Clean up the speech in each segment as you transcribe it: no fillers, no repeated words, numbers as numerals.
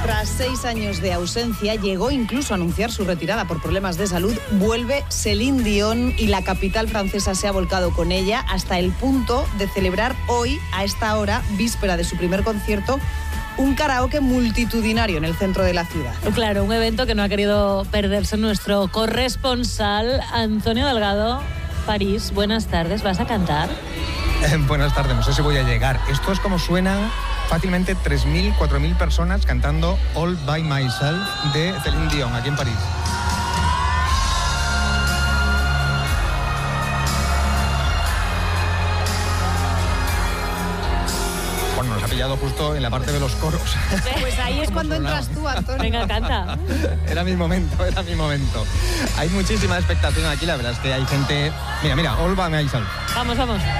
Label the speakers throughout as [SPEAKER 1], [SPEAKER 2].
[SPEAKER 1] Tras 6 años de ausencia, llegó incluso a anunciar su retirada por problemas de salud. Vuelve Céline Dion y la capital francesa se ha volcado con ella hasta el punto de celebrar hoy, a esta hora, víspera de su primer concierto, un karaoke multitudinario en el centro de la ciudad.
[SPEAKER 2] Claro, un evento que no ha querido perderse nuestro corresponsal Antonio Delgado. París, buenas tardes, ¿vas a cantar?
[SPEAKER 3] Buenas tardes, no sé si voy a llegar. Esto es como suenan fácilmente 3.000, 4.000 personas cantando All By Myself de Céline Dion aquí en París. Bueno, nos ha pillado justo en la parte de los coros.
[SPEAKER 1] Pues ahí es cuando entras tú, Antonio.
[SPEAKER 2] Venga, canta.
[SPEAKER 3] Era mi momento. Hay muchísima expectación aquí, la verdad es que hay gente... Mira, All By Myself.
[SPEAKER 2] Vamos.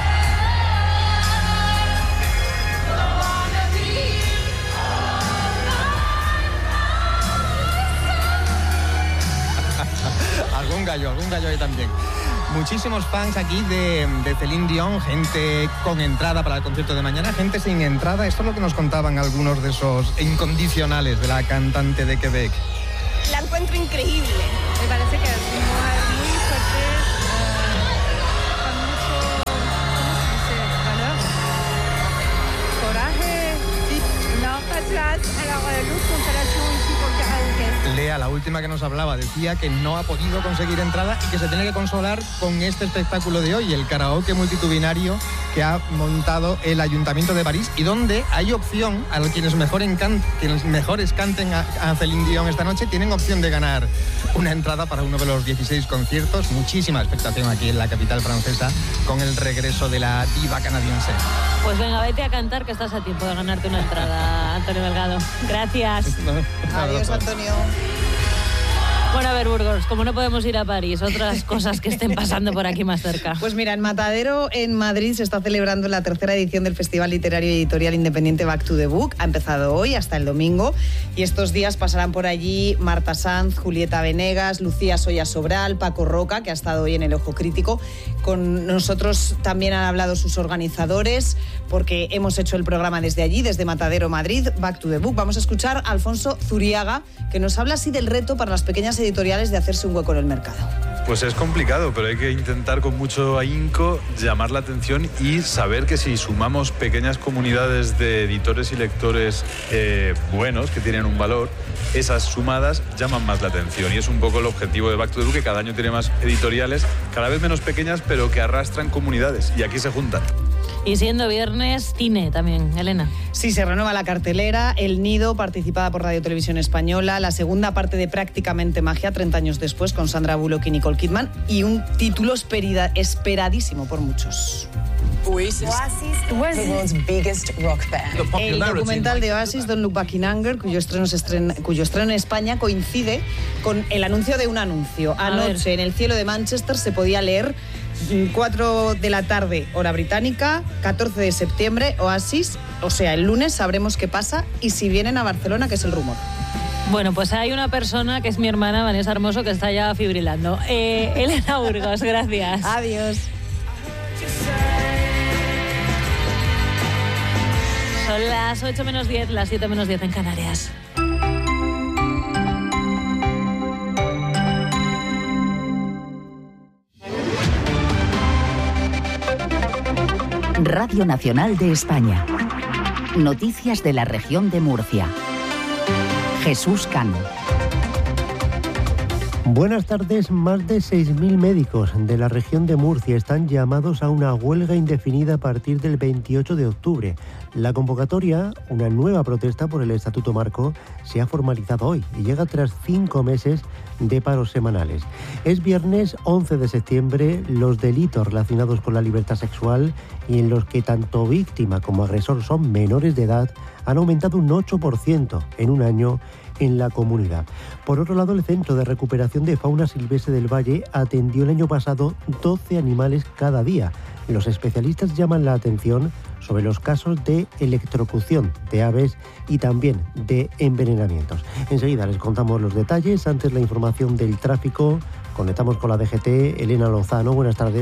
[SPEAKER 3] Algún gallo ahí también. Muchísimos fans aquí de Céline Dion, gente con entrada para el concierto de mañana, gente sin entrada. Esto es lo que nos contaban algunos de esos incondicionales de la cantante de Quebec.
[SPEAKER 4] La encuentro increíble.
[SPEAKER 5] Me parece que es una mujer muy fuerte, con mucho, ¿cómo se dice? Valor, coraje, no place a la luz constelación ici pour le karaoké.
[SPEAKER 3] Lea, la última que nos hablaba, decía que no ha podido conseguir entrada y que se tiene que consolar con este espectáculo de hoy, el karaoke multitudinario que ha montado el Ayuntamiento de París y donde hay opción a quienes mejores canten a Céline Dion esta noche, tienen opción de ganar una entrada para uno de los 16 conciertos. Muchísima expectación aquí en la capital francesa con el regreso de la diva canadiense.
[SPEAKER 2] Pues venga, vete a cantar que estás a tiempo de ganarte una entrada, Antonio Delgado. Gracias.
[SPEAKER 1] Adiós, Antonio.
[SPEAKER 2] Bueno, a ver, Burgos, como no podemos ir a París, otras cosas que estén pasando por aquí más cerca.
[SPEAKER 1] Pues mira, en Matadero, en Madrid, se está celebrando la tercera edición del Festival Literario y Editorial Independiente Back to the Book. Ha empezado hoy hasta el domingo y estos días pasarán por allí Marta Sanz, Julieta Venegas, Lucía Soya Sobral, Paco Roca, que ha estado hoy en el Ojo Crítico. Con nosotros también han hablado sus organizadores, porque hemos hecho el programa desde allí, desde Matadero, Madrid, Back to the Book. Vamos a escuchar a Alfonso Zuriaga, que nos habla así del reto para las pequeñas editoriales de hacerse un hueco en el mercado.
[SPEAKER 6] Pues es complicado, pero hay que intentar con mucho ahínco llamar la atención y saber que si sumamos pequeñas comunidades de editores y lectores buenos, que tienen un valor, esas sumadas llaman más la atención. Y es un poco el objetivo de Back to the Book, que cada año tiene más editoriales, cada vez menos pequeñas, pero que arrastran comunidades. Y aquí se juntan.
[SPEAKER 2] Y siendo viernes, cine también, Elena.
[SPEAKER 1] Sí, se renueva la cartelera, El Nido, participada por Radio Televisión Española, la segunda parte de Prácticamente Magia, 30 años después, con Sandra Bullock y Nicole Kidman, y un título esperadísimo por muchos.
[SPEAKER 7] Oasis, the world's biggest rock band.
[SPEAKER 1] El documental de Oasis, Don't Look Back in Anger, cuyo estreno en España coincide con el anuncio de un anuncio. Anoche, en el cielo de Manchester, se podía leer 4 de la tarde, hora británica, 14 de septiembre, Oasis, o sea, el lunes sabremos qué pasa y si vienen a Barcelona, que es el rumor.
[SPEAKER 2] Bueno, pues hay una persona que es mi hermana, Vanessa Hermoso, que está ya fibrilando. Elena Burgos, gracias.
[SPEAKER 1] Adiós.
[SPEAKER 2] Son las 8 menos 10, las 7 menos 10 en Canarias.
[SPEAKER 8] Radio Nacional de España. Noticias de la región de Murcia. Jesús Cano.
[SPEAKER 9] Buenas tardes. Más de 6.000 médicos de la región de Murcia están llamados a una huelga indefinida a partir del 28 de octubre. La convocatoria, una nueva protesta por el Estatuto Marco, se ha formalizado hoy y llega tras 5 meses de paros semanales. Es viernes 11 de septiembre. Los delitos relacionados con la libertad sexual y en los que tanto víctima como agresor son menores de edad han aumentado un 8% en un año en la comunidad. Por otro lado, el Centro de Recuperación de Fauna Silvestre del Valle atendió el año pasado 12 animales cada día. Los especialistas llaman la atención sobre los casos de electrocución de aves y también de envenenamientos. Enseguida les contamos los detalles. Antes, la información del tráfico. Conectamos con la DGT. Elena Lozano, buenas tardes.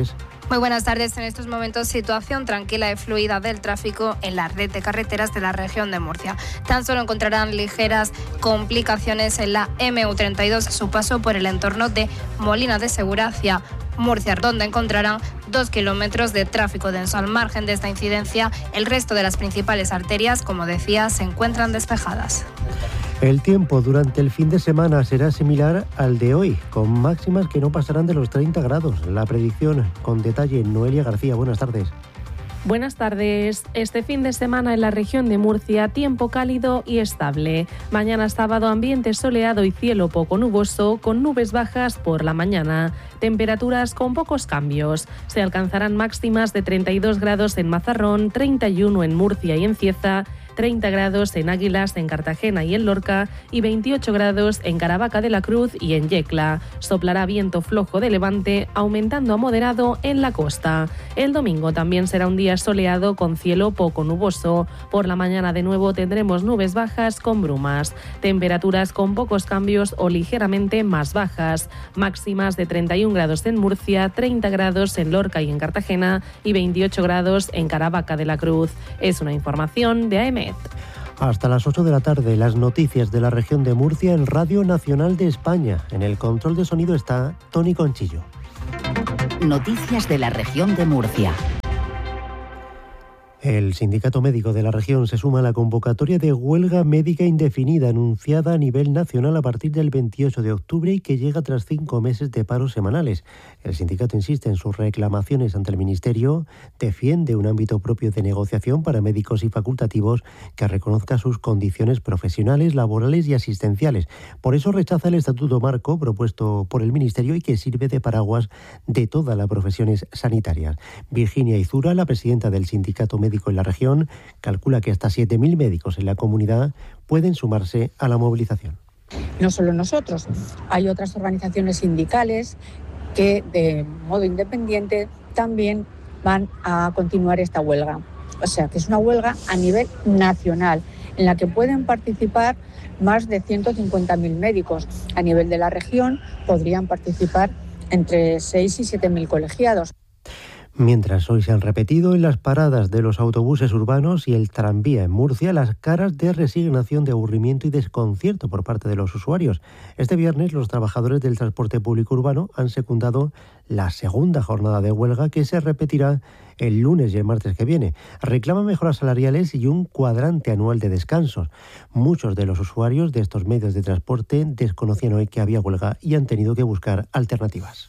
[SPEAKER 10] Muy buenas tardes. En estos momentos, situación tranquila y fluida del tráfico en la red de carreteras de la región de Murcia. Tan solo encontrarán ligeras complicaciones en la MU32, su paso por el entorno de Molina de Segura hacia Murcia, donde encontrarán 2 kilómetros de tráfico denso. Al margen de esta incidencia, el resto de las principales arterias, como decía, se encuentran despejadas.
[SPEAKER 9] El tiempo durante el fin de semana será similar al de hoy, con máximas que no pasarán de los 30 grados. La predicción con detalle, Noelia García, buenas tardes.
[SPEAKER 11] Buenas tardes. Este fin de semana en la región de Murcia, tiempo cálido y estable. Mañana sábado, ambiente soleado y cielo poco nuboso, con nubes bajas por la mañana. Temperaturas con pocos cambios. Se alcanzarán máximas de 32 grados en Mazarrón, 31 en Murcia y en Cieza, 30 grados en Águilas, en Cartagena y en Lorca y 28 grados en Caravaca de la Cruz y en Yecla. Soplará viento flojo de levante, aumentando a moderado en la costa. El domingo también será un día soleado con cielo poco nuboso. Por la mañana de nuevo tendremos nubes bajas con brumas. Temperaturas con pocos cambios o ligeramente más bajas. Máximas de 31 grados en Murcia, 30 grados en Lorca y en Cartagena y 28 grados en Caravaca de la Cruz. Es una información de AEMET.
[SPEAKER 9] Hasta las 8 de la tarde, las noticias de la región de Murcia en Radio Nacional de España. En el control de sonido está Tony Conchillo.
[SPEAKER 8] Noticias de la región de Murcia.
[SPEAKER 9] El Sindicato Médico de la región se suma a la convocatoria de huelga médica indefinida anunciada a nivel nacional a partir del 28 de octubre y que llega tras 5 meses de paros semanales. El sindicato insiste en sus reclamaciones ante el Ministerio, defiende un ámbito propio de negociación para médicos y facultativos que reconozca sus condiciones profesionales, laborales y asistenciales. Por eso rechaza el Estatuto Marco propuesto por el Ministerio y que sirve de paraguas de todas las profesiones sanitarias. Virginia Izura, la presidenta del Sindicato Médico en la región, calcula que hasta 7.000 médicos en la comunidad pueden sumarse a la movilización.
[SPEAKER 12] No solo nosotros, hay otras organizaciones sindicales que de modo independiente también van a continuar esta huelga. O sea, que es una huelga a nivel nacional en la que pueden participar más de 150.000 médicos. A nivel de la región podrían participar entre 6 y 7.000 colegiados.
[SPEAKER 9] Mientras hoy se han repetido en las paradas de los autobuses urbanos y el tranvía en Murcia las caras de resignación, de aburrimiento y desconcierto por parte de los usuarios. Este viernes los trabajadores del transporte público urbano han secundado la segunda jornada de huelga que se repetirá el lunes y el martes que viene. Reclaman mejoras salariales y un cuadrante anual de descansos. Muchos de los usuarios de estos medios de transporte desconocían hoy que había huelga y han tenido que buscar alternativas.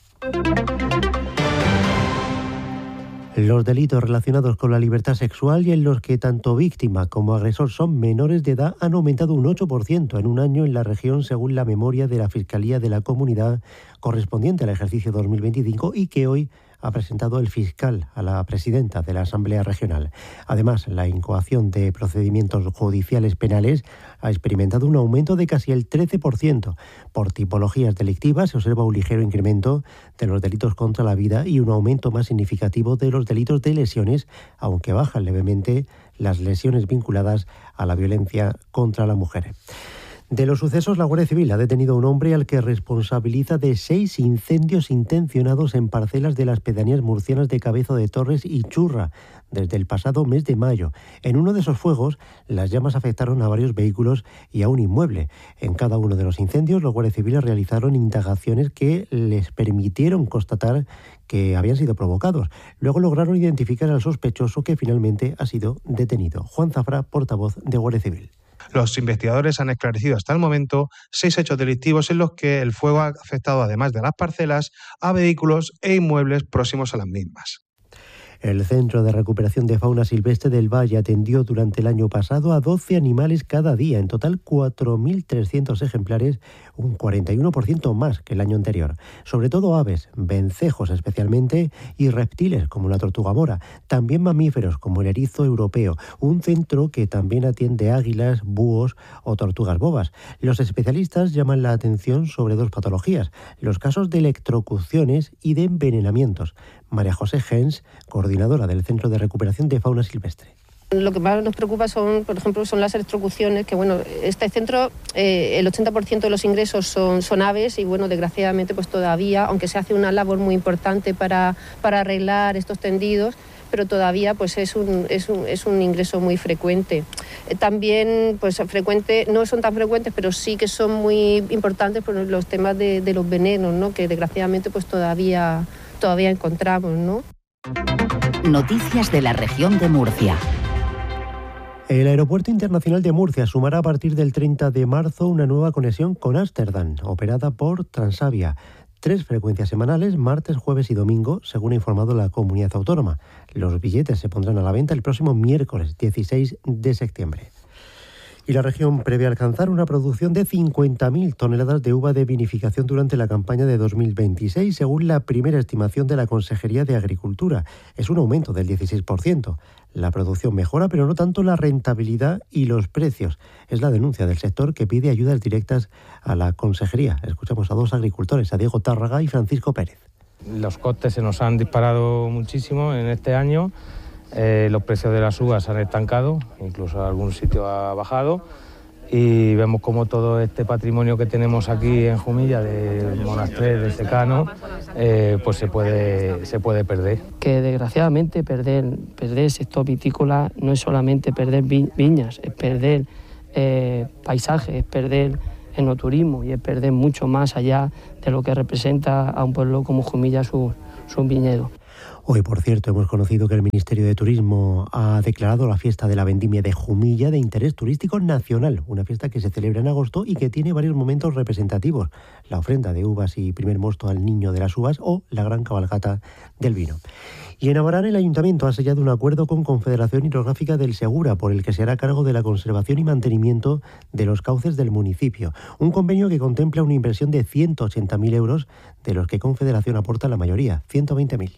[SPEAKER 9] Los delitos relacionados con la libertad sexual y en los que tanto víctima como agresor son menores de edad han aumentado un 8% en un año en la región, según la memoria de la Fiscalía de la Comunidad correspondiente al ejercicio 2025 y que hoy ha presentado el fiscal a la presidenta de la Asamblea Regional. Además, la incoación de procedimientos judiciales penales ha experimentado un aumento de casi el 13%. Por tipologías delictivas se observa un ligero incremento de los delitos contra la vida y un aumento más significativo de los delitos de lesiones, aunque bajan levemente las lesiones vinculadas a la violencia contra la mujer. De los sucesos, la Guardia Civil ha detenido a un hombre al que responsabiliza de 6 incendios intencionados en parcelas de las pedanías murcianas de Cabezo de Torres y Churra desde el pasado mes de mayo. En uno de esos fuegos, las llamas afectaron a varios vehículos y a un inmueble. En cada uno de los incendios, los guardias civiles realizaron indagaciones que les permitieron constatar que habían sido provocados. Luego lograron identificar al sospechoso, que finalmente ha sido detenido. Juan Zafra, portavoz de Guardia Civil.
[SPEAKER 13] Los investigadores han esclarecido hasta el momento 6 hechos delictivos en los que el fuego ha afectado, además de las parcelas, a vehículos e inmuebles próximos a las mismas.
[SPEAKER 9] El Centro de Recuperación de Fauna Silvestre del Valle atendió durante el año pasado a 12 animales cada día, en total 4.300 ejemplares, un 41% más que el año anterior. Sobre todo aves, vencejos especialmente, y reptiles como la tortuga mora, también mamíferos como el erizo europeo, un centro que también atiende águilas, búhos o tortugas bobas. Los especialistas llaman la atención sobre 2 patologías, los casos de electrocuciones y de envenenamientos. María José Gens, coordinadora del Centro de Recuperación de Fauna Silvestre.
[SPEAKER 14] Lo que más nos preocupa son, por ejemplo, son las electrocuciones, que bueno, este centro, el 80% de los ingresos son aves y bueno, desgraciadamente pues todavía, aunque se hace una labor muy importante para arreglar estos tendidos, pero todavía pues es un ingreso muy frecuente. También pues frecuente, no son tan frecuentes, pero sí que son muy importantes por los temas de los venenos, ¿no? Que desgraciadamente pues todavía encontramos, ¿no?
[SPEAKER 8] Noticias de la región de Murcia.
[SPEAKER 9] El Aeropuerto Internacional de Murcia sumará a partir del 30 de marzo una nueva conexión con Ámsterdam, operada por Transavia. 3 frecuencias semanales, martes, jueves y domingo, según ha informado la comunidad autónoma. Los billetes se pondrán a la venta el próximo miércoles 16 de septiembre. Y la región prevé alcanzar una producción de 50.000 toneladas de uva de vinificación durante la campaña de 2026, según la primera estimación de la Consejería de Agricultura. Es un aumento del 16%. La producción mejora, pero no tanto la rentabilidad y los precios. Es la denuncia del sector, que pide ayudas directas a la Consejería. Escuchamos a 2 agricultores, a Diego Tárraga y Francisco Pérez.
[SPEAKER 15] Los costes se nos han disparado muchísimo en este año. Los precios de las uvas se han estancado, incluso algún sitio ha bajado, y vemos como todo este patrimonio que tenemos aquí en Jumilla, de Monastrell, de secano, pues se puede perder.
[SPEAKER 16] Que desgraciadamente perder el sector vitícola no es solamente perder viñas, es perder paisajes, es perder enoturismo y es perder mucho más allá de lo que representa a un pueblo como Jumilla su viñedo.
[SPEAKER 9] Hoy, por cierto, hemos conocido que el Ministerio de Turismo ha declarado la fiesta de la vendimia de Jumilla de interés turístico nacional, una fiesta que se celebra en agosto y que tiene varios momentos representativos: la ofrenda de uvas y primer mosto al niño de las uvas o la gran cabalgata del vino. Y en Abarán, el Ayuntamiento ha sellado un acuerdo con Confederación Hidrográfica del Segura, por el que se hará cargo de la conservación y mantenimiento de los cauces del municipio. Un convenio que contempla una inversión de 180.000 euros, de los que Confederación aporta la mayoría, 120.000.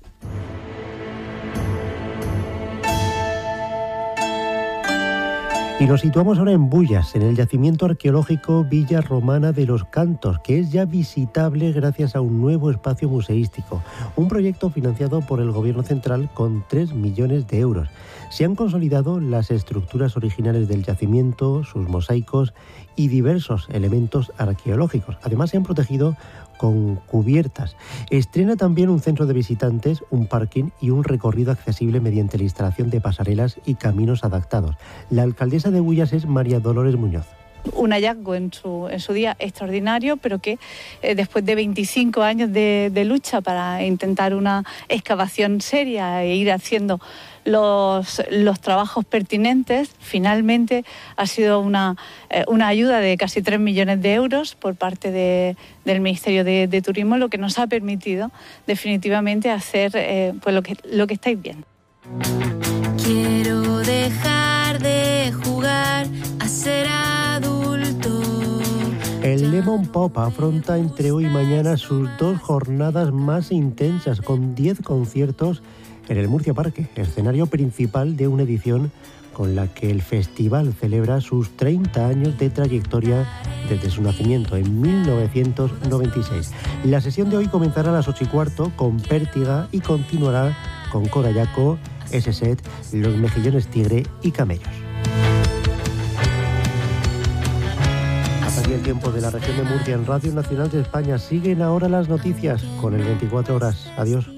[SPEAKER 9] Y nos situamos ahora en Bullas, en el yacimiento arqueológico Villa Romana de los Cantos, que es ya visitable gracias a un nuevo espacio museístico, un proyecto financiado por el Gobierno central con 3 millones de euros. Se han consolidado las estructuras originales del yacimiento, sus mosaicos y diversos elementos arqueológicos. Además, se han protegido con cubiertas. Estrena también un centro de visitantes, un parking y un recorrido accesible mediante la instalación de pasarelas y caminos adaptados. La alcaldesa de Bullas es María Dolores Muñoz.
[SPEAKER 17] Un hallazgo en su día extraordinario, pero que después de 25 años de lucha para intentar una excavación seria e ir haciendo los trabajos pertinentes, finalmente ha sido una ayuda de casi 3 millones de euros por parte del Ministerio de Turismo, lo que nos ha permitido definitivamente hacer pues lo que estáis viendo.
[SPEAKER 18] Quiero dejar de jugar a ser adulto.
[SPEAKER 9] El Lemon Pop afronta entre hoy y mañana sus 2 jornadas más intensas, con 10 conciertos en el Murcia Parque, escenario principal de una edición con la que el festival celebra sus 30 años de trayectoria desde su nacimiento en 1996. La sesión de hoy comenzará a las 8:15 con Pértiga y continuará con Corayaco, S-Set, Los Mejillones Tigre y Camellos. Hasta aquí el tiempo de la región de Murcia en Radio Nacional de España. Siguen ahora las noticias con el 24 horas. Adiós.